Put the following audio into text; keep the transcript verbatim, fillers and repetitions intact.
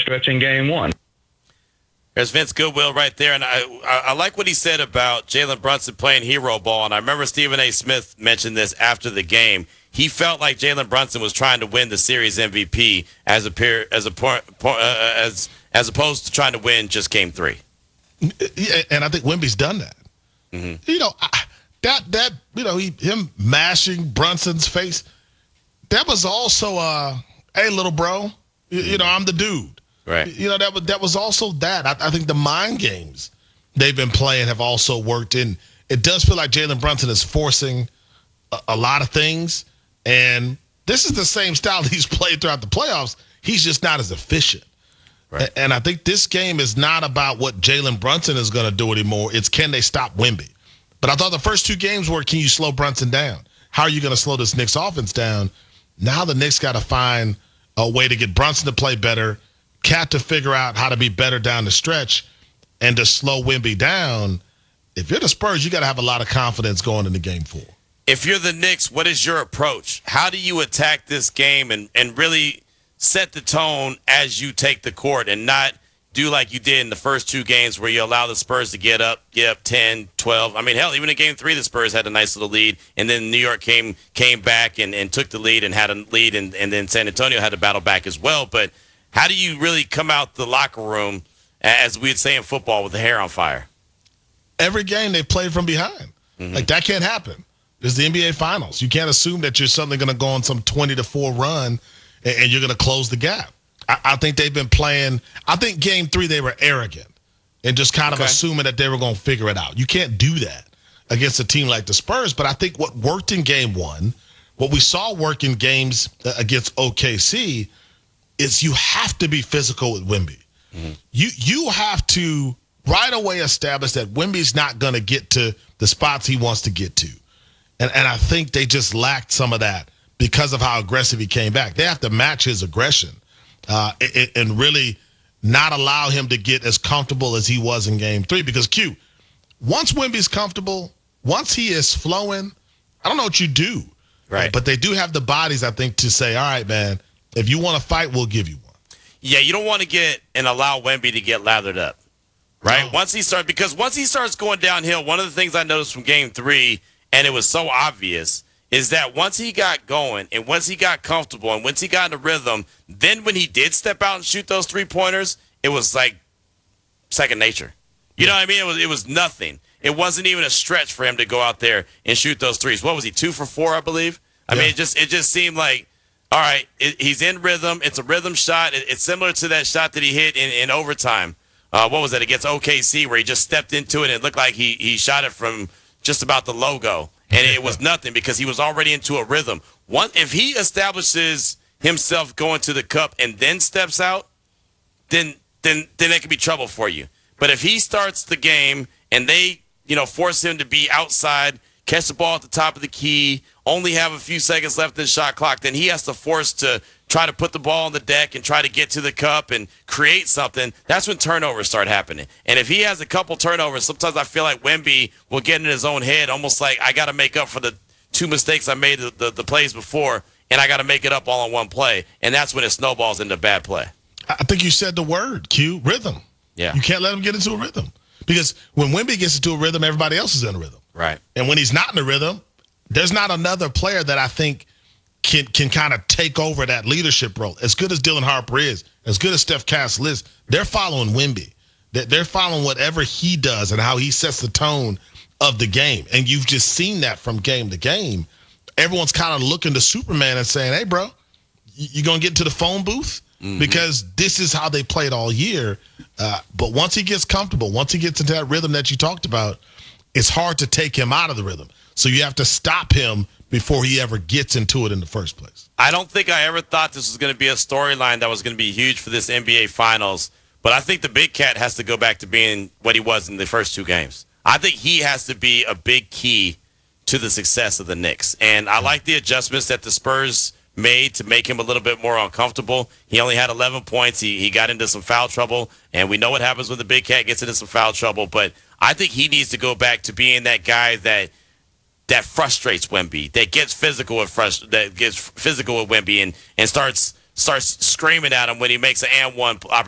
stretch in game one. There's Vince Goodwill right there, and I, I I like what he said about Jalen Brunson playing hero ball, and I remember Stephen A. Smith mentioned this after the game. He felt like Jalen Brunson was trying to win the series M V P as a peer, as a uh, as as opposed to trying to win just game three. Yeah, and I think Wemby's done that. Mm-hmm. You know, I, that that you know he, him mashing Brunson's face. That was also, uh, hey, little bro, you, you know I'm the dude. Right. You know, that was, that was also that. I, I think the mind games they've been playing have also worked in. It does feel like Jalen Brunson is forcing a, a lot of things. And this is the same style he's played throughout the playoffs. He's just not as efficient. Right. A, and I think this game is not about what Jalen Brunson is going to do anymore. It's can they stop Wemby? But I thought the first two games were, can you slow Brunson down? How are you going to slow this Knicks offense down? Now the Knicks got to find a way to get Brunson to play better, Cat to figure out how to be better down the stretch, and to slow Wemby down. If you're the Spurs, you got to have a lot of confidence going into game four. If you're the Knicks, what is your approach? How do you attack this game and, and really set the tone as you take the court and not do like you did in the first two games where you allow the Spurs to get up, get up ten, twelve. I mean, hell, even in game three, the Spurs had a nice little lead, and then New York came came back and, and took the lead and had a lead, and, and then San Antonio had to battle back as well. But how do you really come out the locker room, as we'd say in football, with the hair on fire? Every game they played from behind. Mm-hmm. Like, that can't happen. This is the N B A Finals. You can't assume that you're suddenly going to go on some twenty to four run and, and you're going to close the gap. I, I think they've been playing – I think game three they were arrogant and just kind okay. of assuming that they were going to figure it out. You can't do that against a team like the Spurs. But I think what worked in game one, what we saw work in games against O K C – is you have to be physical with Wemby. Mm-hmm. You you have to right away establish that Wemby's not going to get to the spots he wants to get to. And and I think they just lacked some of that because of how aggressive he came back. They have to match his aggression uh, and, and really not allow him to get as comfortable as he was in game three. Because, Q, once Wemby's comfortable, once he is flowing, I don't know what you do. Right. Uh, but they do have the bodies, I think, to say, all right, man, if you want to fight, we'll give you one. Yeah, you don't want to get and allow Wemby to get lathered up, right? No. Once he starts, because once he starts going downhill, one of the things I noticed from game three, and it was so obvious, is that once he got going and once he got comfortable and once he got in the rhythm, then when he did step out and shoot those three-pointers, it was like second nature. You know what I mean? It was, it was nothing. It wasn't even a stretch for him to go out there and shoot those threes. What was he, two for four, I believe? I yeah. mean, it just it just seemed like, all right, it, he's in rhythm. It's a rhythm shot. It, it's similar to that shot that he hit in, in overtime. Uh, what was that, against O K C, where he just stepped into it and it looked like he, he shot it from just about the logo. And it was nothing because he was already into a rhythm. One, if he establishes himself going to the cup and then steps out, then then then it could be trouble for you. But if he starts the game and they, you know, force him to be outside, catch the ball at the top of the key, only have a few seconds left in the shot clock, then he has to force to try to put the ball on the deck and try to get to the cup and create something. That's when turnovers start happening. And if he has a couple turnovers, sometimes I feel like Wemby will get in his own head, almost like I got to make up for the two mistakes I made the, the, the plays before, and I got to make it up all in one play. And that's when it snowballs into a bad play. I think you said the word, Q, rhythm. Yeah. You can't let him get into a rhythm. Because when Wemby gets into a rhythm, everybody else is in a rhythm. Right. And when he's not in a rhythm, there's not another player that I think can can kind of take over that leadership role. As good as Dylan Harper is, as good as Steph Cass is, they're following Wemby. They're following whatever he does and how he sets the tone of the game. And you've just seen that from game to game. Everyone's kind of looking to Superman and saying, hey, bro, you going to get into the phone booth? Mm-hmm. Because this is how they played all year. Uh, but once he gets comfortable, once he gets into that rhythm that you talked about, it's hard to take him out of the rhythm. So you have to stop him before he ever gets into it in the first place. I don't think I ever thought this was going to be a storyline that was going to be huge for this N B A Finals. But I think the Big Cat has to go back to being what he was in the first two games. I think he has to be a big key to the success of the Knicks. And I like the adjustments that the Spurs made to make him a little bit more uncomfortable. He only had eleven points. He he got into some foul trouble, and we know what happens when the Big Cat gets into some foul trouble. But I think he needs to go back to being that guy that that frustrates Wemby, that gets physical with frust- that gets physical with Wemby, and and starts starts screaming at him when he makes an and one